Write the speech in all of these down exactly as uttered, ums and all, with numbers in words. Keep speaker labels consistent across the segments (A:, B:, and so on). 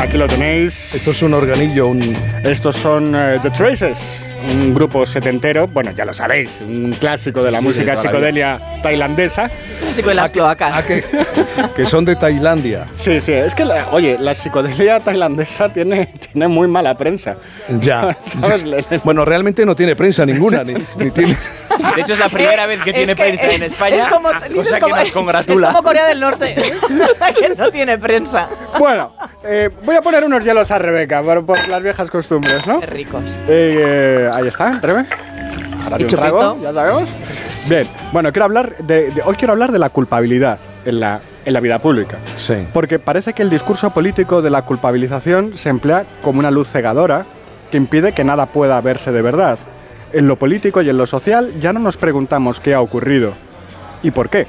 A: Aquí lo tenéis.
B: Esto es un organillo, un...
A: Estos son uh, The Traces, un grupo setentero, bueno, ya lo sabéis, un clásico de la sí, música de psicodelia tailandesa.
C: Clásico de las cloacas.
B: Que, que son de Tailandia.
A: Sí, sí, es que, la, oye, la psicodelia tailandesa tiene, tiene muy mala prensa.
B: Ya.
A: ¿Sabes?
B: Bueno, realmente no tiene prensa ninguna, ni, ni tiene...
D: De hecho, es la primera vez que tiene que, prensa en España,
C: es como,
D: cosa
C: como,
D: que nos congratula.
C: Es como Corea del Norte, que no tiene prensa.
A: Bueno, eh, voy a poner unos hielos a Rebeca por, por las viejas costumbres, ¿no?
C: Qué ricos.
A: Eh, eh, ahí está, Rebe. Ahora un trago, ya sabemos. Bien, bueno, quiero hablar de, de, hoy quiero hablar de la culpabilidad en la, en la vida pública.
B: Sí.
A: Porque parece que el discurso político de la culpabilización se emplea como una luz cegadora que impide que nada pueda verse de verdad. En lo político y en lo social ya no nos preguntamos qué ha ocurrido y por qué.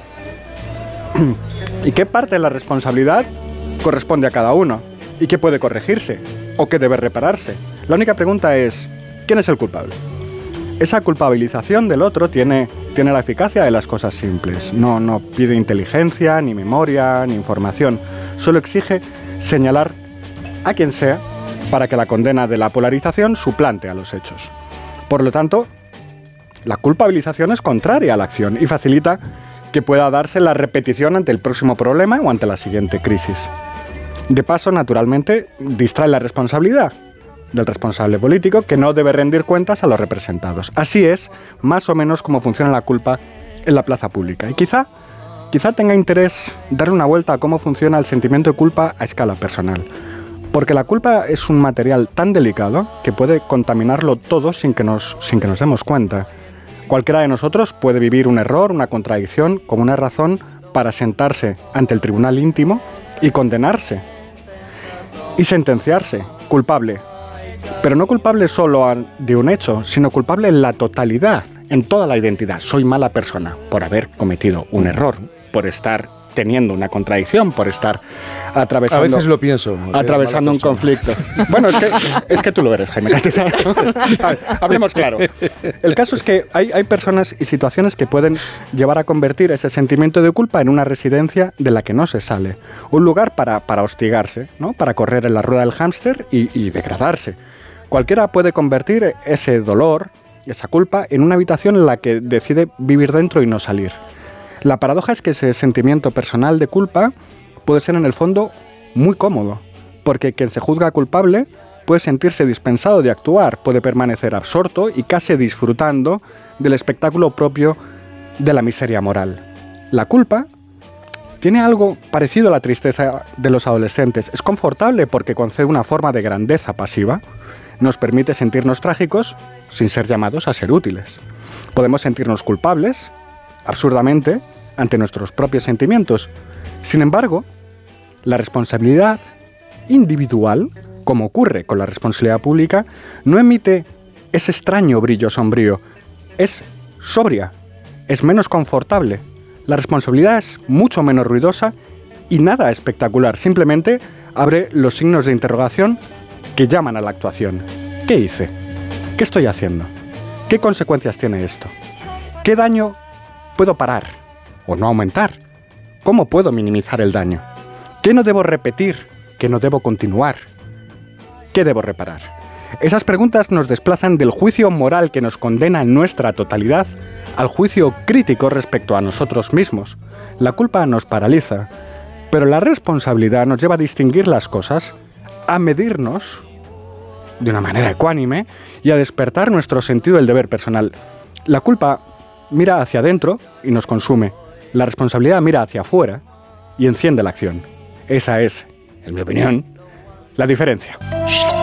A: ¿Y qué parte de la responsabilidad corresponde a cada uno? ¿Y qué puede corregirse? ¿O qué debe repararse? La única pregunta es, ¿quién es el culpable? Esa culpabilización del otro tiene, tiene la eficacia de las cosas simples. No, no pide inteligencia, ni memoria, ni información. Solo exige señalar a quien sea para que la condena de la polarización suplante a los hechos. Por lo tanto, la culpabilización es contraria a la acción y facilita que pueda darse la repetición ante el próximo problema o ante la siguiente crisis. De paso, naturalmente, distrae la responsabilidad del responsable político que no debe rendir cuentas a los representados. Así es, más o menos, como funciona la culpa en la plaza pública. Y quizá, quizá tenga interés darle una vuelta a cómo funciona el sentimiento de culpa a escala personal. Porque la culpa es un material tan delicado que puede contaminarlo todo sin que nos, sin que nos demos cuenta. Cualquiera de nosotros puede vivir un error, una contradicción, como una razón para sentarse ante el tribunal íntimo y condenarse y sentenciarse culpable. Pero no culpable solo de un hecho, sino culpable en la totalidad, en toda la identidad. Soy mala persona por haber cometido un error, por estar teniendo una contradicción, por estar atravesando...
B: A veces lo pienso.
A: Atravesando un conflicto. Bueno, es que, es que tú lo eres, Jaime. Hablemos claro. El caso es que hay, hay personas y situaciones que pueden llevar a convertir ese sentimiento de culpa en una residencia de la que no se sale. Un lugar para, para hostigarse, ¿no? Para correr en la rueda del hámster y, y degradarse. Cualquiera puede convertir ese dolor, esa culpa, en una habitación en la que decide vivir dentro y no salir. La paradoja es que ese sentimiento personal de culpa puede ser en el fondo muy cómodo, porque quien se juzga culpable puede sentirse dispensado de actuar, puede permanecer absorto y casi disfrutando del espectáculo propio de la miseria moral. La culpa tiene algo parecido a la tristeza de los adolescentes. Es confortable porque concede una forma de grandeza pasiva, nos permite sentirnos trágicos sin ser llamados a ser útiles. Podemos sentirnos culpables absurdamente ante nuestros propios sentimientos. Sin embargo, la responsabilidad individual, como ocurre con la responsabilidad pública, no emite ese extraño brillo sombrío. Es sobria, es menos confortable. La responsabilidad es mucho menos ruidosa y nada espectacular. Simplemente abre los signos de interrogación que llaman a la actuación. ¿Qué hice? ¿Qué estoy haciendo? ¿Qué consecuencias tiene esto? ¿Qué daño puedo parar o no aumentar? ¿Cómo puedo minimizar el daño? ¿Qué no debo repetir? ¿Qué no debo continuar? ¿Qué debo reparar? Esas preguntas nos desplazan del juicio moral que nos condena en nuestra totalidad al juicio crítico respecto a nosotros mismos. La culpa nos paraliza, pero la responsabilidad nos lleva a distinguir las cosas, a medirnos de una manera ecuánime y a despertar nuestro sentido del deber personal. La culpa mira hacia adentro y nos consume. La responsabilidad mira hacia afuera y enciende la acción. Esa es, en mi opinión, la diferencia.